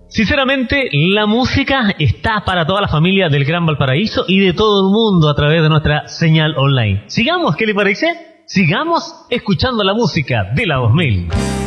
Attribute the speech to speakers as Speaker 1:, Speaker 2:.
Speaker 1: Sinceramente, la música está para toda la familia del Gran Valparaíso y de todo el mundo a través de nuestra señal online. Sigamos, ¿qué le parece? Sigamos escuchando la música de la 2000.